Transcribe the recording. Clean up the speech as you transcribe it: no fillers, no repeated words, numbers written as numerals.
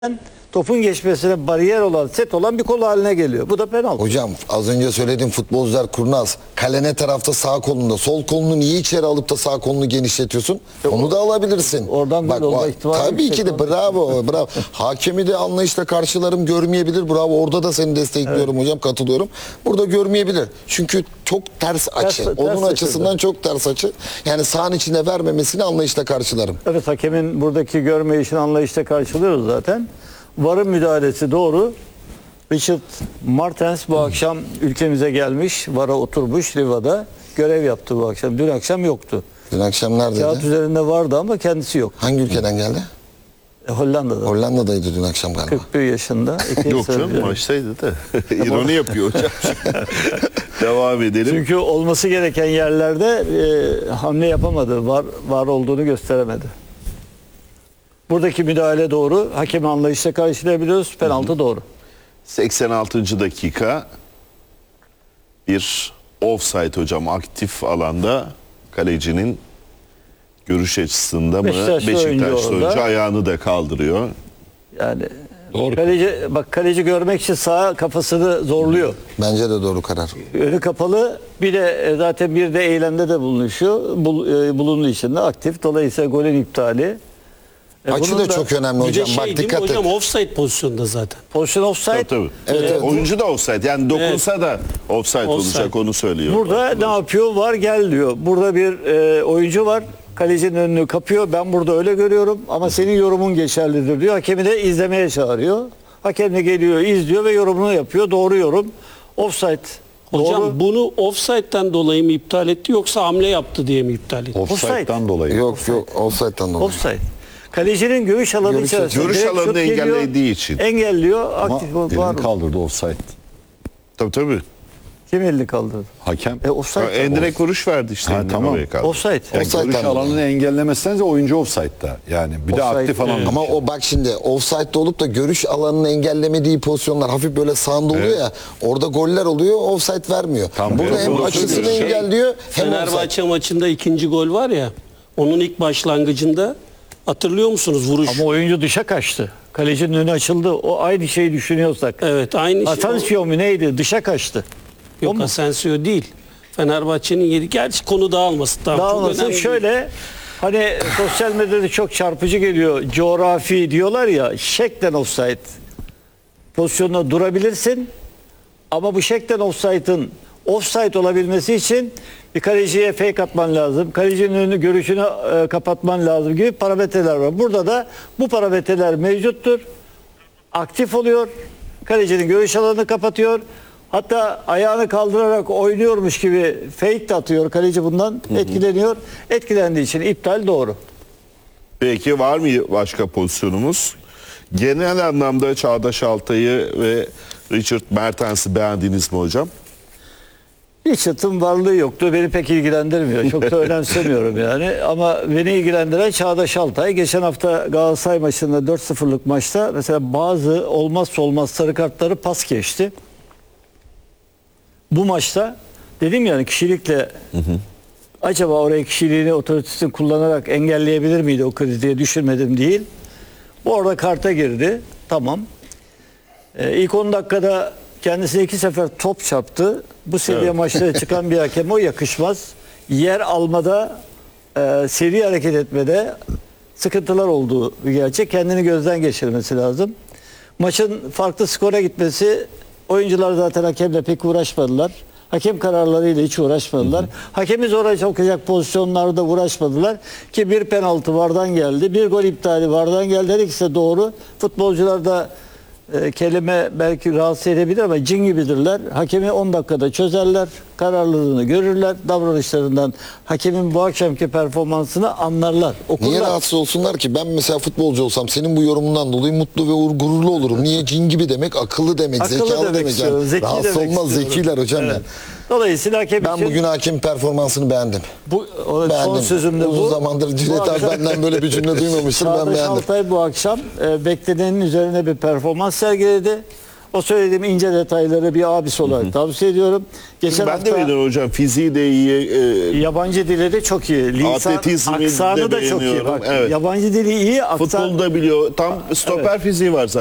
topun geçmesine bariyer olan, set olan bir kol haline geliyor. Bu da penaltı. Hocam az önce söylediğim futbolcular kurnaz. Kale ne tarafta, sağ kolunda. Sol kolunu niye içeri alıp da sağ kolunu genişletiyorsun? Onu da alabilirsin. Oradan gol olma ihtimali tabii yüksek ki de bravo. Bravo. Hakemi de anlayışla karşılarım, görmeyebilir. Bravo. Orada da seni destekliyorum hocam, katılıyorum. Burada görmeyebilir. Çünkü çok ters açı. Ters Onun açıda. açısından çok ters açı. Yani sahanın içine vermemesini anlayışla karşılarım. Evet, hakemin buradaki görme işini anlayışla karşılıyoruz zaten. VAR'ın müdahalesi doğru. Richard Martens bu akşam ülkemize gelmiş. VAR'a oturmuş Riva'da. Görev yaptı bu akşam. Dün akşam yoktu. Dün akşam neredeydi? Kağıt üzerinde vardı ama kendisi yok. Hangi ülkeden geldi? Hollanda'da. Hollanda'daydı dün akşam galiba. 41 yaşında. Yok canım, maçtaydı da. İroni yapıyor hocam. Devam edelim. Çünkü olması gereken yerlerde hamle yapamadı. Var olduğunu gösteremedi. Buradaki müdahale doğru. Hakemi anlayışla karşılayabiliyoruz. Penaltı doğru. 86. dakika bir offside hocam, aktif alanda kalecinin görüş açısında mı? Beşiktaşlı oyuncu Beşiktaşlı orada. oyuncu ayağını da kaldırıyor. Yani Doğru. kaleci görmek için sağa kafasını zorluyor. Bence de doğru karar. Önü kapalı. Bir de zaten bir de eylemde de bulunduğu için de aktif. Dolayısıyla golün iptali. Açı Bunun da çok önemli Bir hocam. de şey Bak değil mi dikkat et. hocam, offside pozisyonunda zaten. pozisyon offside. Tabii. Evet. Oyuncu da offside. Yani dokunsa da offside olacak, onu söylüyor. Burada ne yapıyor? Var gel diyor. Burada bir oyuncu var. Kalecinin önünü kapıyor. Ben burada öyle görüyorum ama senin yorumun geçerlidir diyor. Hakemi de izlemeye çağırıyor. Hakem de geliyor, izliyor ve yorumunu yapıyor. Doğru yorum. Offside. Hocam Doğru. bunu offside'den dolayı mı iptal etti yoksa hamle yaptı diye mi iptal etti? Offside'dan dolayı. Yok offside'dan dolayı. Offside. Kalecinin görüş alanı Görüş- içerisinde. görüş direkt alanını şut geliyor, engellediği için. Engelliyor. Ama Aktif elini var. kaldırdı offside. Tabii. Kim elini kaldırdı? Hakem. Offside. Endirek vuruş verdi işte. Ha, elini tamam. oraya kaldı. Offside. Yani Offside'dan görüş dolayı. alanını engellemezseniz de oyuncu offside'da. Yani bir de Offside, aktif alanda. Ama o bak şimdi offside'de olup da görüş alanını engellemediği pozisyonlar hafif böyle sağında oluyor ya, orada goller oluyor, offside vermiyor. Tamam, Burada evet, hem doğru açısını söylüyorsun. engelliyor hem offside. Fenerbahçe maçında ikinci gol var ya, onun ilk başlangıcında hatırlıyor musunuz vuruş? Ama oyuncu dışa kaçtı. Kalecinin önü açıldı. O aynı şeyi düşünüyorsak. Evet, aynı şey. Asensio mu neydi? Dışa kaçtı. Yok, O mu? Asensio değil. Fenerbahçe'nin yeri. Gerçi konu dağılmasın. Tamam, çok Dağılmasın. önemli değil. Şöyle hani sosyal medyada çok çarpıcı geliyor. Coğrafi diyorlar ya, şeklen offside. Pozisyonda durabilirsin. Ama bu şeklen offside'ın offside olabilmesi için bir kaleciye fake atman lazım. Kalecinin önünü, görüşünü kapatman lazım gibi parametreler var. Burada da bu parametreler mevcuttur. Aktif oluyor. Kalecinin görüş alanını kapatıyor. Hatta ayağını kaldırarak oynuyormuş gibi fake de atıyor. Kaleci bundan etkileniyor. Etkilendiği için iptal doğru. Peki var mı başka pozisyonumuz? Genel anlamda Çağdaş Altay'ı ve Richard Mertens'i beğendiniz mi hocam? Richard'ın varlığı yoktu. Beni pek ilgilendirmiyor. Çok da önemsemiyorum yani. Ama beni ilgilendiren Çağdaş Altay. Geçen hafta Galatasaray maçında 4-0'lık maçta mesela bazı olmazsa olmaz sarı kartları pas geçti. Bu maçta dedim yani kişilikle acaba oraya kişiliğini, otoritesini kullanarak engelleyebilir miydi o krizi diye düşünmedim değil. Bu orada karta girdi. Tamam. İlk 10 dakikada kendisine 2 sefer top çarptı. Bu seviye maçlara çıkan bir hakem o yakışmaz. Yer almada, seri hareket etmede sıkıntılar olduğu bir gerçek. Kendini gözden geçirmesi lazım. Maçın farklı skora gitmesi, oyuncular zaten hakemle pek uğraşmadılar. Hakem kararlarıyla hiç uğraşmadılar. Hakemi zora sokacak pozisyonlarda uğraşmadılar. Ki bir penaltı VAR'dan geldi. Bir gol iptali VAR'dan geldi. Her ikisi de doğru. Futbolcular da kelime belki rahatsız edebilir ama cin gibidirler. Hakemi 10 dakikada çözerler. Kararlılığını görürler. Davranışlarından hakemin bu akşamki performansını anlarlar. Okurlar. Niye rahatsız olsunlar ki? Ben mesela futbolcu olsam senin bu yorumundan dolayı mutlu ve gururlu olurum. Niye? Cin gibi demek, akıllı demek, Akıllı zekalı demek demek. istiyorum, Yani. zeki Rahatsız demek olmaz, istiyorum. zekiler hocam Evet. yani. Dolayısıyla hakem Ben için bugün hakem performansını beğendim. bu son Beğendim. sözümde Uzun bu. zamandır Cüneyt abi benden böyle bir cümle duymamıştım, ben Çağdaş beğendim. Altay bu akşam beklenenin üzerine bir performans sergiledi. O söylediğim ince detayları bir abisi olarak tavsiye ediyorum. Geçen Ben de hafta beğeniyorum hocam. Fiziği de iyi. yabancı dili de çok iyi. Lisan, Atletizmi de aksanı da çok iyi. beğeniyorum. Bak, Evet. yabancı dili iyi, aksan Futbolu da biliyor. Tam stoper fiziği var zaten.